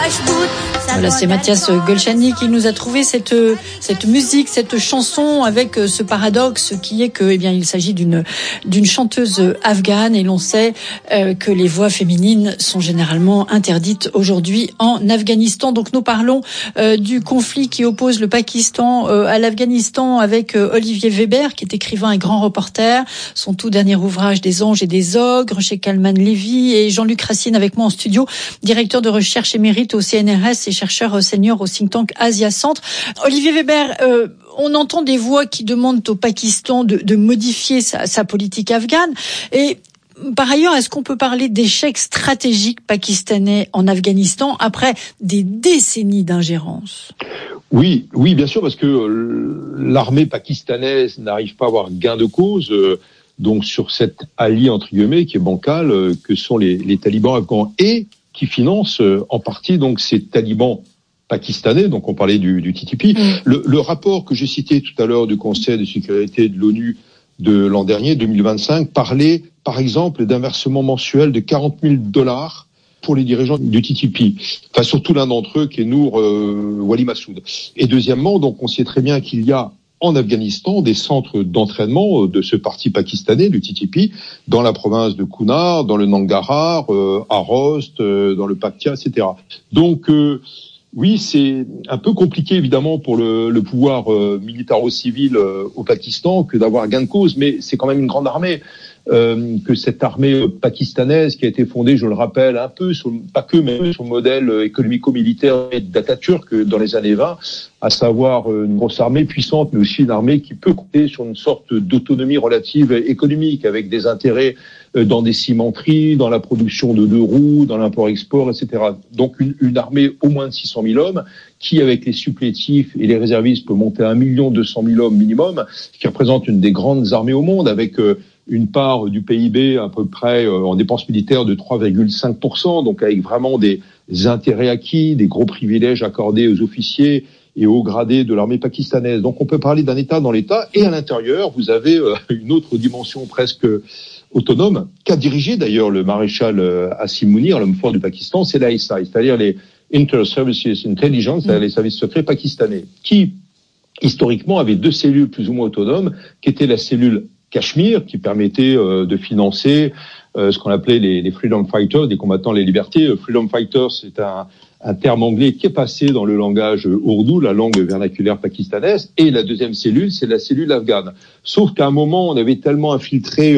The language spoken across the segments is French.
Voilà, c'est Mathias Golchani qui nous a trouvé cette musique, cette chanson avec ce paradoxe qui est que, il s'agit d'une chanteuse afghane et l'on sait que les voix féminines sont généralement interdites aujourd'hui en Afghanistan. Donc nous parlons du conflit qui oppose le Pakistan à l'Afghanistan avec Olivier Weber qui est écrivain et grand reporter. Son tout dernier ouvrage Des anges et des ogres chez Kalman Levy et Jean-Luc Racine avec moi en studio, directeur de recherche émérite au CNRS et chercheur senior au think tank Asia Centre. Olivier Weber, on entend des voix qui demandent au Pakistan de modifier sa politique afghane. Et par ailleurs, est-ce qu'on peut parler d'échec stratégique pakistanais en Afghanistan après des décennies d'ingérence ? Oui, bien sûr, parce que l'armée pakistanaise n'arrive pas à avoir gain de cause. Donc sur cet allié entre guillemets qui est bancal, que sont les talibans afghans et qui financent en partie donc ces talibans pakistanais, donc on parlait du TTP. Le rapport que j'ai cité tout à l'heure du Conseil de sécurité de l'ONU de l'an dernier, 2025, parlait par exemple d'un versement mensuel de $40,000 pour les dirigeants du TTP. Enfin, surtout l'un d'entre eux qui est Nour Wali Massoud. Et deuxièmement, donc on sait très bien qu'il y a en Afghanistan des centres d'entraînement de ce parti pakistanais, du TTP, dans la province de Kunar, dans le Nangarhar, à Rost, dans le Paktia, etc. Donc, oui, c'est un peu compliqué évidemment pour le pouvoir militaro-civil au Pakistan que d'avoir gain de cause, mais c'est quand même une grande armée. Que cette armée pakistanaise qui a été fondée, je le rappelle, un peu pas que, mais sur le modèle économico-militaire d'Atatürk dans les années 20, à savoir une grosse armée puissante, mais aussi une armée qui peut compter sur une sorte d'autonomie relative économique, avec des intérêts dans des cimenteries, dans la production de 2 roues, dans l'import-export, etc. Donc une armée au moins de 600 000 hommes, qui avec les supplétifs et les réservistes peut monter à 1 200 000 hommes minimum, ce qui représente une des grandes armées au monde, avec une part du PIB à peu près en dépenses militaires de 3,5%, donc avec vraiment des intérêts acquis, des gros privilèges accordés aux officiers et aux gradés de l'armée pakistanaise. Donc on peut parler d'un État dans l'État, et à l'intérieur, vous avez une autre dimension presque autonome, qu'a dirigé d'ailleurs le maréchal Asim Munir, l'homme fort du Pakistan, c'est l'ISI, c'est-à-dire les Inter-Services Intelligence, les services secrets pakistanais, qui historiquement avaient 2 cellules plus ou moins autonomes, qui étaient la cellule Cachemire, qui permettait de financer ce qu'on appelait les Freedom Fighters, des combattants des libertés. Freedom Fighters, c'est un terme anglais qui est passé dans le langage ourdou, la langue vernaculaire pakistanaise. Et la deuxième cellule, c'est la cellule afghane. Sauf qu'à un moment, on avait tellement infiltré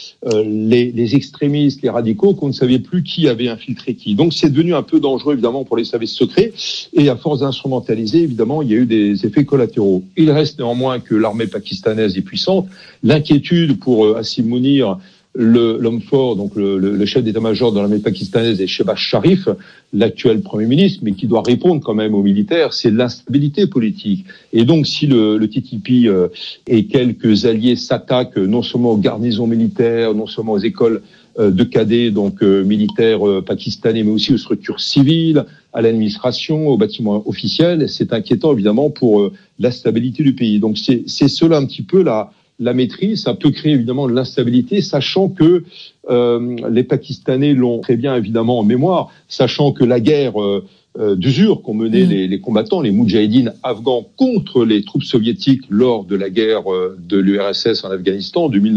les extrémistes, les radicaux, qu'on ne savait plus qui avait infiltré qui. Donc c'est devenu un peu dangereux, évidemment, pour les services secrets. Et à force d'instrumentaliser, évidemment, il y a eu des effets collatéraux. Il reste néanmoins que l'armée pakistanaise est puissante. L'inquiétude pour Asim Munir, l'homme fort, donc le chef d'état-major de l'armée pakistanaise, est Shehbaz Sharif, l'actuel Premier ministre, mais qui doit répondre quand même aux militaires, c'est l'instabilité politique. Et donc, si le TTP et quelques alliés s'attaquent non seulement aux garnisons militaires, non seulement aux écoles de cadets, donc militaires pakistanais, mais aussi aux structures civiles, à l'administration, aux bâtiments officiels, c'est inquiétant évidemment pour la stabilité du pays. Donc c'est cela un petit peu la maîtrise. Ça peut créer évidemment de l'instabilité, sachant que les Pakistanais l'ont très bien évidemment en mémoire, sachant que la guerre d'usure qu'ont mené les combattants, les moudjahidines afghans contre les troupes soviétiques lors de la guerre de l'URSS en Afghanistan de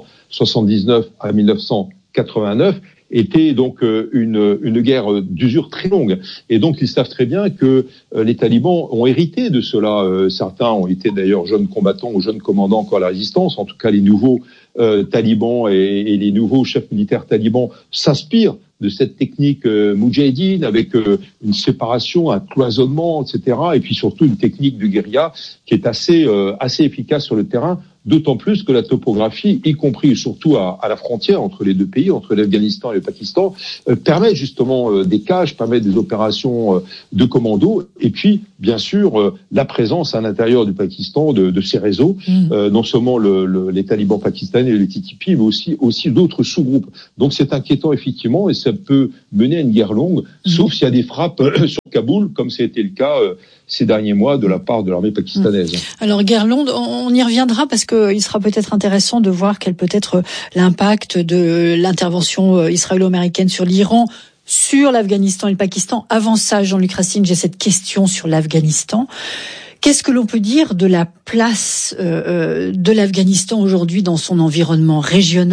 1979 à 1989, était donc une guerre d'usure très longue. Et donc ils savent très bien que les talibans ont hérité de cela. Certains ont été d'ailleurs jeunes combattants ou jeunes commandants encore à la résistance. En tout cas, les nouveaux talibans et les nouveaux chefs militaires talibans s'inspirent de cette technique moudjahidine, avec une séparation, un cloisonnement, etc. Et puis surtout une technique de guérilla qui est assez efficace sur le terrain. D'autant plus que la topographie, y compris et surtout à la frontière entre les deux pays, entre l'Afghanistan et le Pakistan, permet justement des caches, permet des opérations de commando, et puis bien sûr la présence à l'intérieur du Pakistan de ces réseaux, non seulement les talibans pakistanais et les TTP, mais aussi d'autres sous-groupes. Donc c'est inquiétant effectivement, et ça peut mener à une guerre longue, sauf s'il y a des frappes sur Kaboul, comme ça a été le cas ces derniers mois de la part de l'armée pakistanaise. Alors guerre longue, on y reviendra parce qu'il sera peut-être intéressant de voir quel peut être l'impact de l'intervention israélo-américaine sur l'Iran sur l'Afghanistan et le Pakistan. Avant ça, Jean-Luc Racine, j'ai cette question sur l'Afghanistan. Qu'est-ce que l'on peut dire de la place de l'Afghanistan aujourd'hui dans son environnement régional ?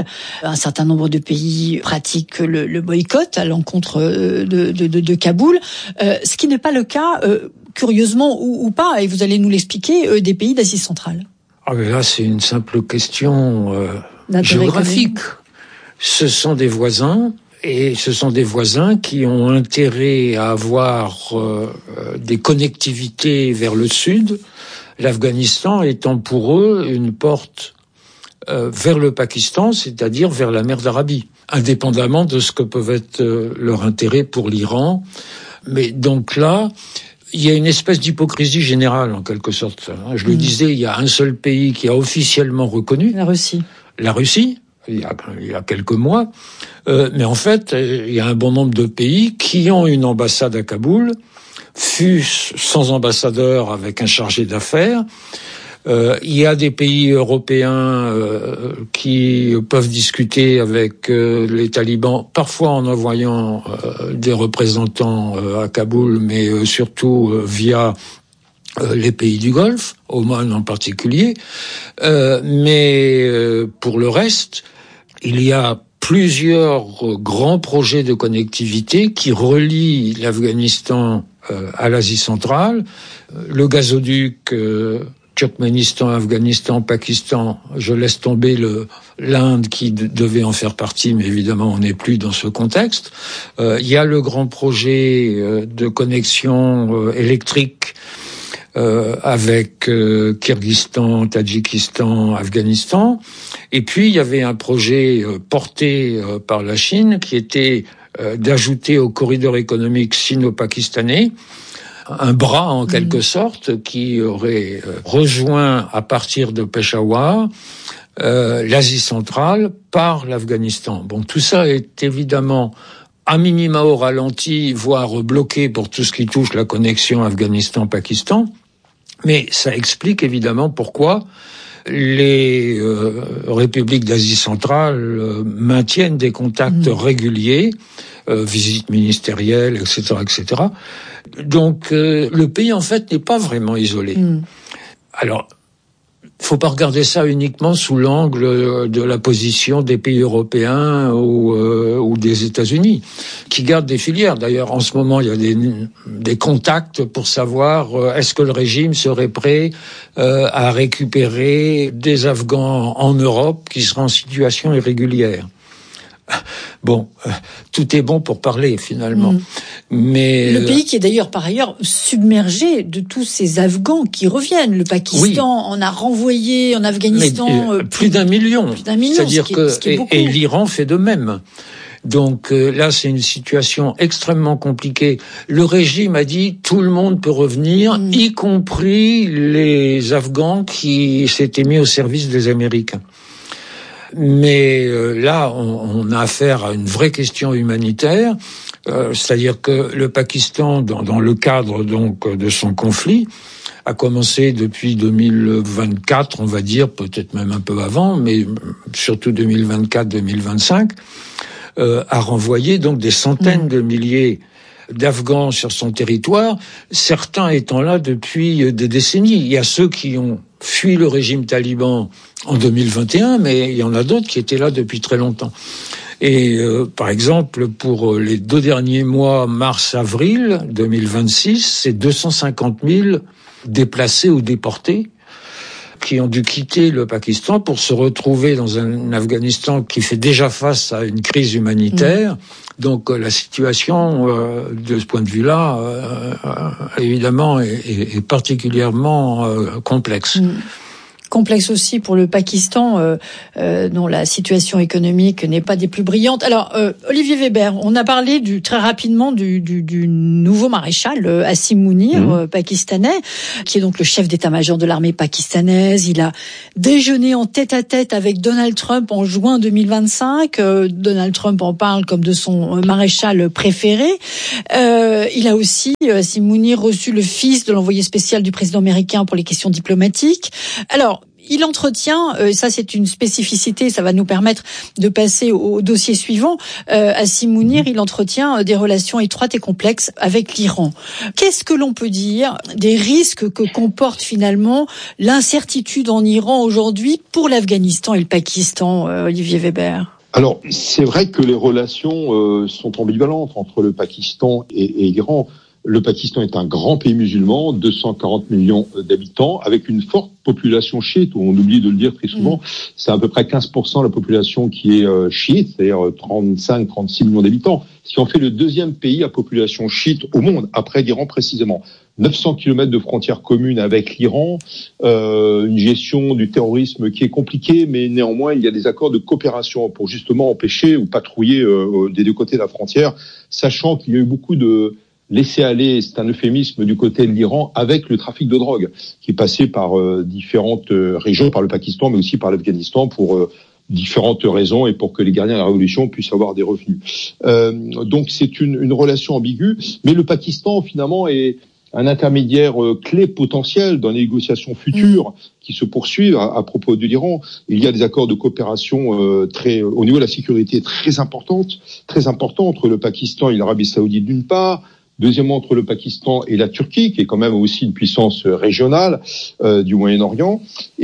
Un certain nombre de pays pratiquent le boycott à l'encontre de Kaboul, ce qui n'est pas le cas, curieusement ou pas, et vous allez nous l'expliquer, des pays d'Asie centrale. Ah mais là, c'est une simple question géographique. Ce sont des voisins. Et ce sont des voisins qui ont intérêt à avoir des connectivités vers le sud, l'Afghanistan étant pour eux une porte vers le Pakistan, c'est-à-dire vers la mer d'Arabie, indépendamment de ce que peuvent être leurs intérêts pour l'Iran. Mais donc là, il y a une espèce d'hypocrisie générale, en quelque sorte. Je le disais, il y a un seul pays qui a officiellement reconnu. La Russie. La Russie. Il y a quelques mois, mais en fait, il y a un bon nombre de pays qui ont une ambassade à Kaboul, fût-ce sans ambassadeur avec un chargé d'affaires. Il y a des pays européens qui peuvent discuter avec les talibans, parfois en envoyant des représentants à Kaboul, mais surtout via les pays du Golfe, Oman en particulier. Mais pour le reste, il y a plusieurs grands projets de connectivité qui relient l'Afghanistan à l'Asie centrale. Le gazoduc Turkménistan, Afghanistan, Pakistan, je laisse tomber l'Inde qui devait en faire partie, mais évidemment on n'est plus dans ce contexte. Il y a le grand projet de connexion électrique avec Kirghizistan, Tadjikistan, Afghanistan. Et puis, il y avait un projet porté par la Chine qui était d'ajouter au corridor économique sino-pakistanais un bras, en quelque sorte, qui aurait rejoint à partir de Peshawar l'Asie centrale par l'Afghanistan. Bon, tout ça est évidemment à minima au ralenti, voire bloqué pour tout ce qui touche la connexion Afghanistan-Pakistan. Mais ça explique évidemment pourquoi les républiques d'Asie centrale maintiennent des contacts réguliers, visites ministérielles, etc., etc. Donc le pays en fait n'est pas vraiment isolé. Alors, faut pas regarder ça uniquement sous l'angle de la position des pays européens ou des États-Unis, qui gardent des filières. D'ailleurs, en ce moment, il y a des contacts pour savoir est-ce que le régime serait prêt à récupérer des Afghans en Europe qui seraient en situation irrégulière. Bon, tout est bon pour parler finalement. Mais le pays qui est d'ailleurs par ailleurs submergé de tous ces Afghans qui reviennent. Le Pakistan en a renvoyé en Afghanistan plus d'un million. C'est-à-dire et l'Iran fait de même. Donc là, c'est une situation extrêmement compliquée. Le régime a dit tout le monde peut revenir, y compris les Afghans qui s'étaient mis au service des Américains. Mais là, on a affaire à une vraie question humanitaire, c'est-à-dire que le Pakistan, dans le cadre donc de son conflit, a commencé depuis 2024, on va dire, peut-être même un peu avant, mais surtout 2024-2025, a renvoyé donc des centaines de milliers d'Afghans sur son territoire, certains étant là depuis des décennies. Il y a ceux qui ont fui le régime taliban en 2021, mais il y en a d'autres qui étaient là depuis très longtemps. Et par exemple, pour les 2 derniers mois, mars-avril 2026, c'est 250 000 déplacés ou déportés qui ont dû quitter le Pakistan pour se retrouver dans un Afghanistan qui fait déjà face à une crise humanitaire. Donc la situation, de ce point de vue-là, évidemment, est particulièrement complexe. Complexe aussi pour le Pakistan, dont la situation économique n'est pas des plus brillantes. Alors, Olivier Weber, on a parlé très rapidement du nouveau maréchal Asim Mounir, pakistanais, qui est donc le chef d'état-major de l'armée pakistanaise. Il a déjeuné en tête-à-tête avec Donald Trump en juin 2025. Donald Trump en parle comme de son maréchal préféré. Il a aussi, Asim Mounir, reçu le fils de l'envoyé spécial du président américain pour les questions diplomatiques. Alors, il entretient, ça c'est une spécificité, ça va nous permettre de passer au dossier suivant. Hassim Mounir, il entretient des relations étroites et complexes avec l'Iran. Qu'est-ce que l'on peut dire des risques que comporte finalement l'incertitude en Iran aujourd'hui pour l'Afghanistan et le Pakistan, Olivier Weber? Alors, c'est vrai que les relations sont ambivalentes entre le Pakistan et l'Iran. Le Pakistan est un grand pays musulman, 240 millions d'habitants, avec une forte population chiite. On oublie de le dire très souvent. C'est à peu près 15% de la population qui est chiite, c'est-à-dire 35-36 millions d'habitants. Ce qui en fait le deuxième pays à population chiite au monde, après l'Iran précisément. 900 kilomètres de frontières communes avec l'Iran, une gestion du terrorisme qui est compliquée, mais néanmoins, il y a des accords de coopération pour justement empêcher ou patrouiller des deux côtés de la frontière, sachant qu'il y a eu beaucoup de laisser-aller, c'est un euphémisme du côté de l'Iran, avec le trafic de drogue, qui est passé par différentes régions, par le Pakistan, mais aussi par l'Afghanistan, pour différentes raisons et pour que les gardiens de la révolution puissent avoir des revenus. Donc c'est une relation ambiguë, mais le Pakistan, finalement, est un intermédiaire clé potentiel dans les négociations futures qui se poursuivent à propos de l'Iran. Il y a des accords de coopération au niveau de la sécurité très importants entre le Pakistan et l'Arabie Saoudite d'une part. Deuxièmement, entre le Pakistan et la Turquie, qui est quand même aussi une puissance régionale du Moyen-Orient,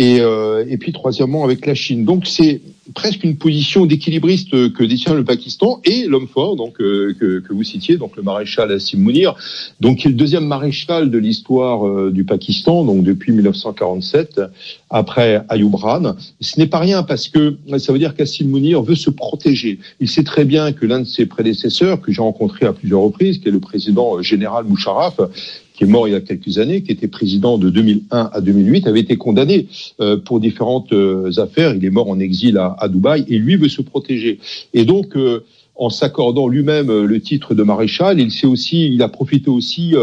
et puis troisièmement avec la Chine. Donc c'est presque une position d'équilibriste que détient le Pakistan et l'homme fort, donc que vous citiez, donc le maréchal Hassim Mounir, donc qui est le deuxième maréchal de l'histoire du Pakistan, donc depuis 1947, après Ayoub Khan. Ce n'est pas rien parce que ça veut dire qu'Hassim Mounir veut se protéger. Il sait très bien que l'un de ses prédécesseurs, que j'ai rencontré à plusieurs reprises, qui est le président général Musharraf, qui est mort il y a quelques années, qui était président de 2001 à 2008, avait été condamné pour différentes affaires. Il est mort en exil à Dubaï et lui veut se protéger. Et donc, en s'accordant lui-même le titre de maréchal, il a profité aussi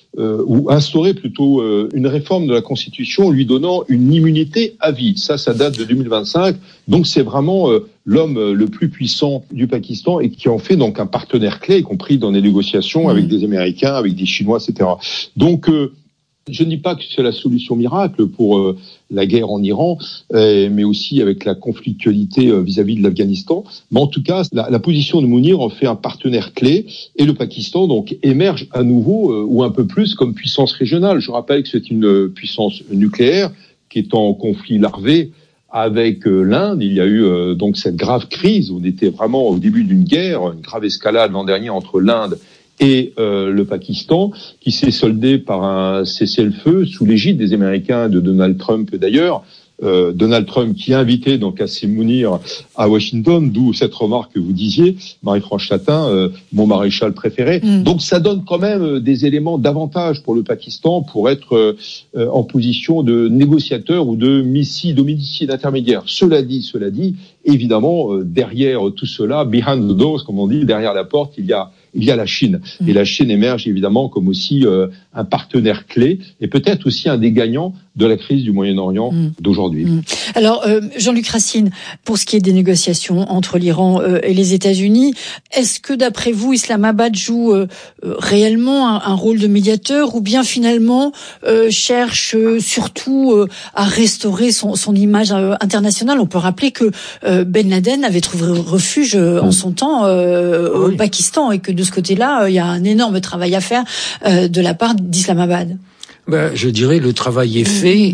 ou instauré plutôt une réforme de la Constitution lui donnant une immunité à vie. Ça date de 2025. Donc c'est vraiment l'homme le plus puissant du Pakistan et qui en fait donc un partenaire clé, y compris dans les négociations avec des Américains, avec des Chinois, etc. Donc je ne dis pas que c'est la solution miracle pour la guerre en Iran, mais aussi avec la conflictualité vis-à-vis de l'Afghanistan. Mais en tout cas, la position de Mounir en fait un partenaire clé et le Pakistan donc émerge à nouveau ou un peu plus comme puissance régionale. Je rappelle que c'est une puissance nucléaire qui est en conflit larvé avec l'Inde. Il y a eu donc cette grave crise. On était vraiment au début d'une guerre, une grave escalade l'an dernier entre l'Inde et le Pakistan, qui s'est soldé par un cessez-le-feu sous l'égide des Américains, de Donald Trump d'ailleurs. Donald Trump qui a invité donc Hassim Mounir à Washington, d'où cette remarque que vous disiez, Marie-France Chatin, mon maréchal préféré. Donc ça donne quand même des éléments d'avantage pour le Pakistan pour être en position de négociateur ou de domicile d'intermédiaire. Cela dit, évidemment, derrière tout cela, behind the doors, comme on dit, derrière la porte, il y a la Chine. Et la Chine émerge évidemment comme aussi un partenaire clé et peut-être aussi un des gagnants de la crise du Moyen-Orient d'aujourd'hui. Alors, Jean-Luc Racine, pour ce qui est des négociations entre l'Iran et les États-Unis, est-ce que d'après vous, Islamabad joue réellement un rôle de médiateur ou bien finalement cherche surtout à restaurer son image internationale? On peut rappeler que Ben Laden avait trouvé refuge en son temps au Pakistan et que de ce côté-là, il y a un énorme travail à faire de la part d'Islamabad. Je dirais le travail est fait